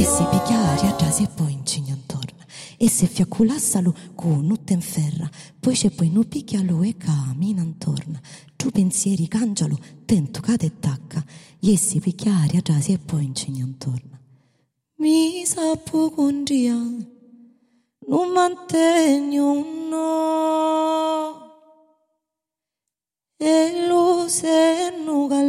E se picchiari atrás e poi incigna intorno. E se fiacculassalo con nutte in ferra, poi c'è poi nu picchialo e cammina intorno. Tu pensieri cangialo, tento cade e tacca. E se picchiari atrás e poi incigna intorno. Mi sapu un dia, non mantengo no. E lo se non